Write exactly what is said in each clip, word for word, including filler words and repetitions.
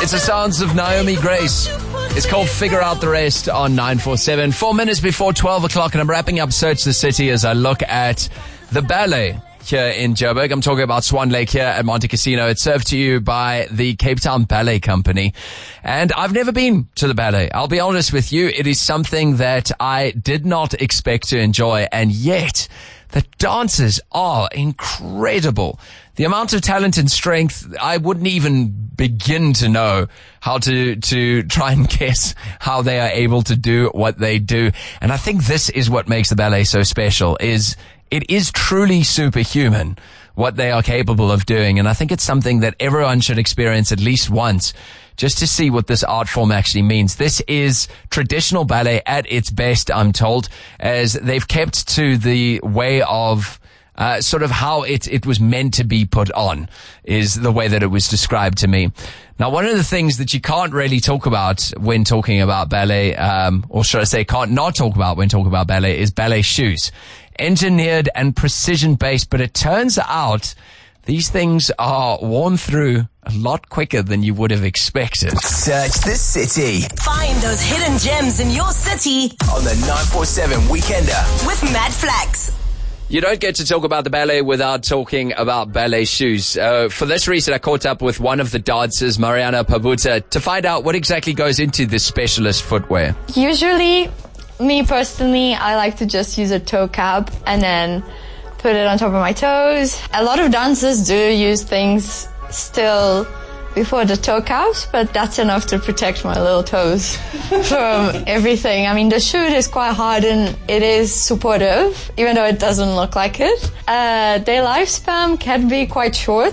It's the sounds of Naomi Grace. It's called Figure Out the Rest on nine four seven. Four minutes before twelve o'clock, and I'm wrapping up Search the City as I look at the ballet here in Joburg. I'm talking about Swan Lake here at Monte Casino. It's served to you by the Cape Town Ballet Company. And I've never been to the ballet. I'll be honest with you. It is something that I did not expect to enjoy. And yet the dances are incredible. The amount of talent and strength, I wouldn't even begin to know how to, to try and guess how they are able to do what they do. And I think this is what makes the ballet so special, is it is truly superhuman what they are capable of doing. And I think it's something that everyone should experience at least once, just to see what this art form actually means. This is traditional ballet at its best, I'm told, as they've kept to the way of Uh, sort of how it, it was meant to be put on, is the way that it was described to me. Now, one of the things that you can't really talk about when talking about ballet, um, or should I say can't not talk about when talking about ballet, is ballet shoes. Engineered and precision-based, but it turns out these things are worn through a lot quicker than you would have expected. Search the City. Find those hidden gems in your city On the nine four seven Weekender. with Mad Flax. You don't get to talk about the ballet without talking about ballet shoes. Uh, for this reason, I caught up with one of the dancers, Mariana Pabuta, to find out what exactly goes into this specialist footwear. Usually, me personally, I like to just use a toe cap and then put it on top of my toes. A lot of dancers do use things still before the toe caps, but that's enough to protect my little toes from everything. I mean, the shoe is quite hard and it is supportive, even though it doesn't look like it. Uh, their lifespan can be quite short.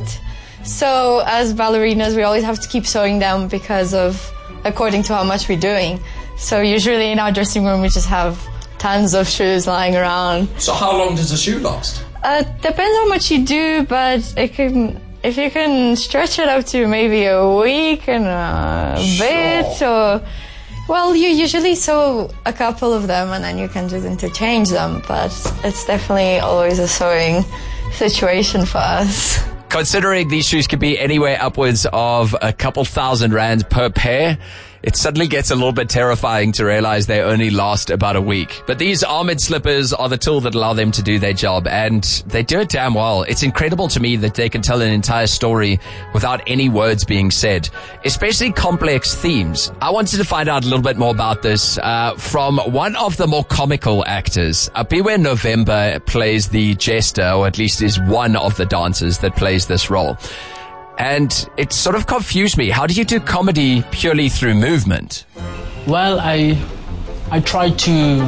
So as ballerinas, we always have to keep sewing them because of, according to how much we're doing. So usually in our dressing room, we just have tons of shoes lying around. So how long does a shoe last? Uh, depends how much you do, but it can... If you can stretch it up to maybe a week and a bit, or, well, you usually sew a couple of them and then you can just interchange them, but it's definitely always a sewing situation for us. Considering these shoes could be anywhere upwards of a couple thousand rand per pair, it suddenly gets a little bit terrifying to realize they only last about a week. But these armored slippers are the tool that allow them to do their job, and they do it damn well. It's incredible to me that they can tell an entire story without any words being said, especially complex themes. I wanted to find out a little bit more about this uh, from one of the more comical actors. Apiwe November plays the jester, or at least is one of the dancers that plays this role. And it sort of confused me. How do you do comedy purely through movement? Well, I I try to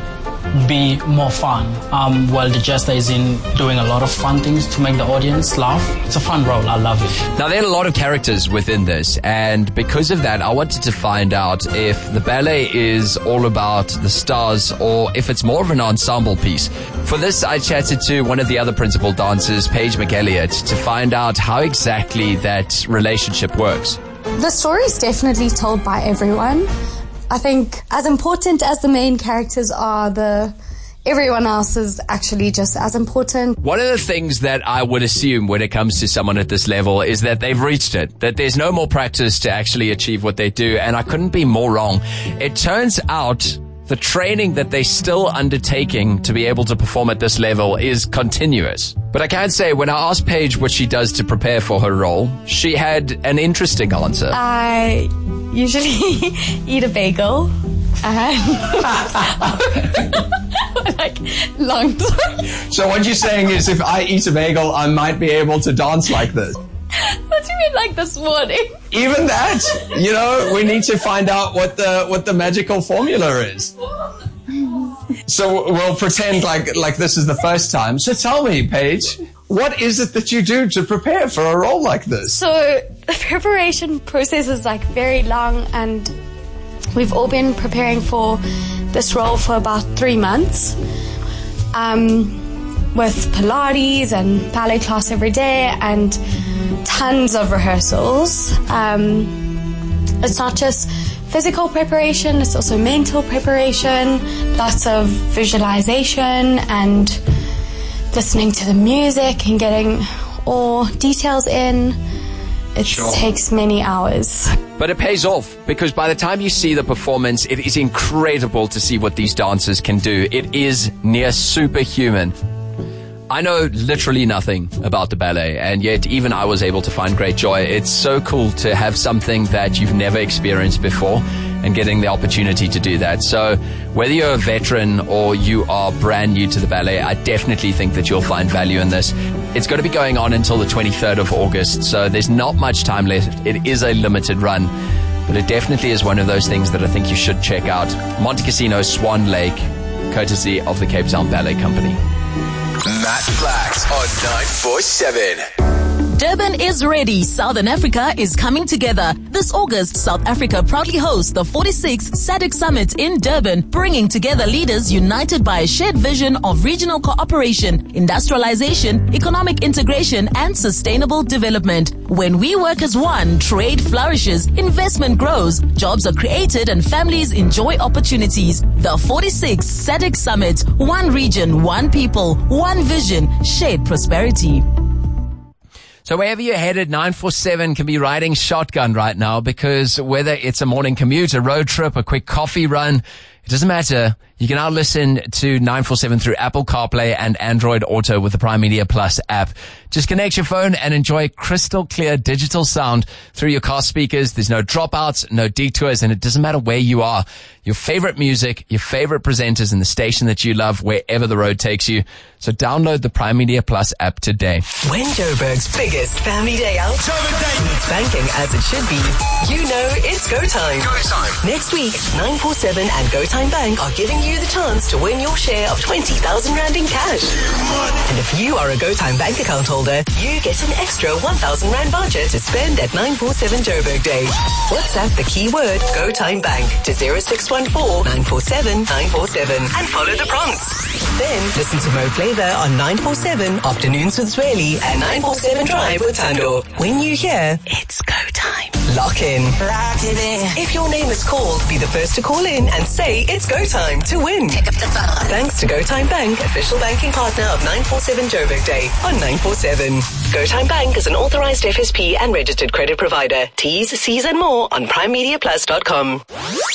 be more fun. Um, well, the jester is in doing a lot of fun things to make the audience laugh. It's a fun role. I love it. Now, there are a lot of characters within this, and because of that, I wanted to find out if the ballet is all about the stars or if it's more of an ensemble piece. For this, I chatted to one of the other principal dancers, Paige McElliott, to find out how exactly that relationship works. The story is definitely told by everyone. I think as important as the main characters are, the everyone else is actually just as important. One of the things that I would assume when it comes to someone at this level is that they've reached it, that there's no more practice to actually achieve what they do, and I couldn't be more wrong. It turns out the training that they're still undertaking to be able to perform at this level is continuous. But I can say, when I asked Paige what she does to prepare for her role, she had an interesting answer. I usually eat a bagel and like long time. So what you're saying is, if I eat a bagel, I might be able to dance like this? What do you mean, like this morning? Even that, you know, we need to find out what the what the magical formula is. So we'll pretend like like this is the first time. So tell me, Paige, what is it that you do to prepare for a role like this? So the preparation process is like very long, and we've all been preparing for this role for about three months. Um, with Pilates and ballet class every day and tons of rehearsals. Um, it's not just physical preparation, it's also mental preparation, lots of visualization and listening to the music and getting all details in. it Sure. takes many hours. But it pays off because by the time you see the performance, it is incredible to see what these dancers can do. It is near superhuman. I know literally nothing about the ballet, and yet even I was able to find great joy. It's so cool to have something that you've never experienced before and getting the opportunity to do that. So whether you're a veteran or you are brand new to the ballet, I definitely think that you'll find value in this. It's going to be going on until the twenty-third of August, so there's not much time left. It is a limited run, but it definitely is one of those things that I think you should check out. Monte Cassino Swan Lake, courtesy of the Cape Town Ballet Company. Matt Flax on nine four seven. Durban is ready. Southern Africa is coming together. This August, South Africa proudly hosts the forty-sixth SADC Summit in Durban, bringing together leaders united by a shared vision of regional cooperation, industrialization, economic integration, and sustainable development. When we work as one, trade flourishes, investment grows, jobs are created, and families enjoy opportunities. The forty-sixth SADC Summit. One region, one people, one vision, shared prosperity. So wherever you're headed, nine four seven can be riding shotgun right now, because whether it's a morning commute, a road trip, a quick coffee run, it doesn't matter. You can now listen to nine four seven through Apple CarPlay and Android Auto with the Prime Media Plus app. Just connect your phone and enjoy crystal clear digital sound through your car speakers. There's no dropouts, no detours, and it doesn't matter where you are. Your favorite music, your favorite presenters, and the station that you love, wherever the road takes you. So download the Prime Media Plus app today. When Joburg's biggest family day out meets banking as it should be, you know it's go time. Go time. Next week, nine four seven and Go Time Bank are giving you the chance to win your share of twenty thousand rand in cash. And if you are a Go Time Bank account holder, you get an extra one thousand rand voucher to spend at nine four seven Joburg Day. WhatsApp the keyword Go Time Bank to zero six one four nine four seven nine four seven and follow the prompts. Then listen to Mo Flavor on nine four seven Afternoons with Zweli and nine four seven Drive with Tando. When you hear, it's go time. Lock in. Lock it in. If your name is called, be the first to call in and say it's go time to win. Pick up the phone. Thanks to Go Time Bank, official banking partner of nine four seven Joburg Day on nine four seven. Go Time Bank is an authorized F S P and registered credit provider. T's, C's and more on prime media plus dot com.